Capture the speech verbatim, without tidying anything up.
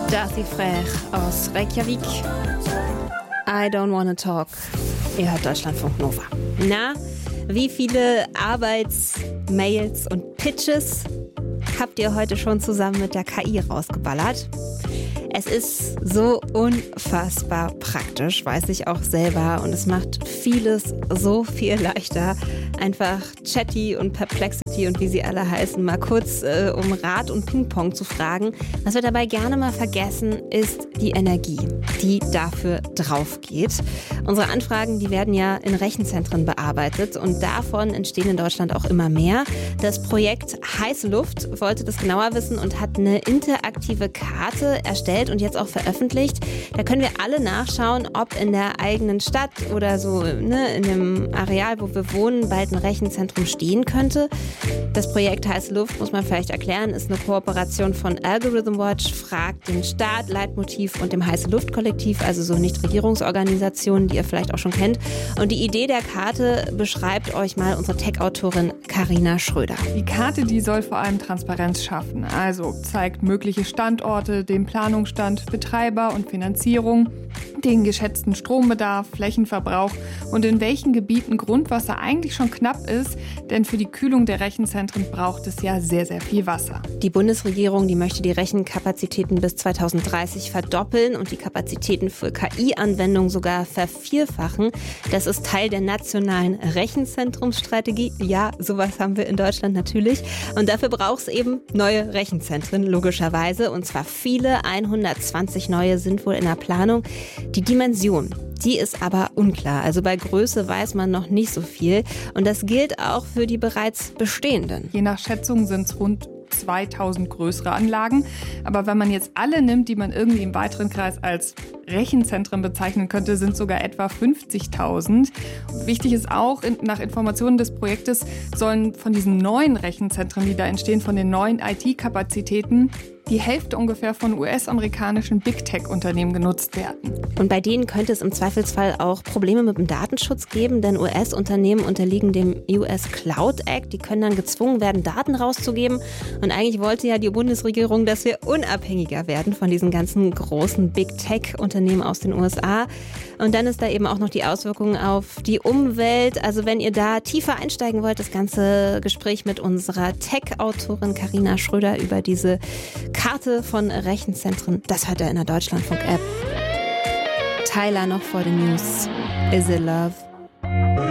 Darcy Frère aus Reykjavik. I don't wanna talk. Ihr hört Deutschlandfunk Nova. Na, wie viele Arbeitsmails und Pitches habt ihr heute schon zusammen mit der K I rausgeballert? Es ist so unfassbar praktisch, weiß ich auch selber. Und es macht vieles so viel leichter. Einfach Chatty und Perplexity und wie sie alle heißen, mal kurz äh, um Rat und Ping-Pong zu fragen. Was wir dabei gerne mal vergessen, ist die Energie, die dafür drauf geht. Unsere Anfragen, die werden ja in Rechenzentren bearbeitet und davon entstehen in Deutschland auch immer mehr. Das Projekt Heiße Luft wollte das genauer wissen und hat eine interaktive Karte erstellt und jetzt auch veröffentlicht. Da können wir alle nachschauen, ob in der eigenen Stadt oder so ne, in dem Areal, wo wir wohnen, bald ein Rechenzentrum stehen könnte. Das Projekt Heiße Luft, muss man vielleicht erklären, ist eine Kooperation von Algorithm Watch, Fragt den Staat, Leitmotiv und dem Heiße Luft Kollektiv, also so Nichtregierungsorganisationen, die ihr vielleicht auch schon kennt. Und die Idee der Karte beschreibt euch mal unsere Tech-Autorin Carina Schröder. Die Karte, die soll vor allem Transparenz schaffen. Also zeigt mögliche Standorte, den Planungsstand, Betreiber und Finanzierung, den geschätzten Strombedarf, Flächenverbrauch und in welchen Gebieten Grundwasser eigentlich schon knapp ist, denn für die Kühlung der Rechenzentren braucht es ja sehr, sehr viel Wasser. Die Bundesregierung, die möchte die Rechenkapazitäten bis zweitausenddreißig verdoppeln und die Kapazitäten für K I-Anwendungen sogar vervierfachen. Das ist Teil der nationalen Rechenzentrumsstrategie. Ja, sowas haben wir in Deutschland natürlich. Und dafür braucht es eben neue Rechenzentren, logischerweise. Und zwar viele, hundertzwanzig neue sind wohl in der Planung. Die Dimension, die ist aber unklar. Also bei Größe weiß man noch nicht so viel. Und das gilt auch für die bereits bestehenden. Je nach Schätzung sind es rund zweitausend größere Anlagen. Aber wenn man jetzt alle nimmt, die man irgendwie im weiteren Kreis als Rechenzentren bezeichnen könnte, sind sogar etwa fünfzigtausend. Wichtig ist auch, nach Informationen des Projektes sollen von diesen neuen Rechenzentren, die da entstehen, von den neuen I T-Kapazitäten, die Hälfte ungefähr von U S-amerikanischen Big-Tech-Unternehmen genutzt werden. Und bei denen könnte es im Zweifelsfall auch Probleme mit dem Datenschutz geben, denn U S-Unternehmen unterliegen dem U S Cloud Act. Die können dann gezwungen werden, Daten rauszugeben. Und eigentlich wollte ja die Bundesregierung, dass wir unabhängiger werden von diesen ganzen großen Big-Tech-Unternehmen aus den U S A. Und dann ist da eben auch noch die Auswirkung auf die Umwelt. Also wenn ihr da tiefer einsteigen wollt, das ganze Gespräch mit unserer Tech-Autorin Carina Schröder über diese Karte von Rechenzentren, das hört ihr in der Deutschlandfunk-App. Tyler noch vor den News. Is it love?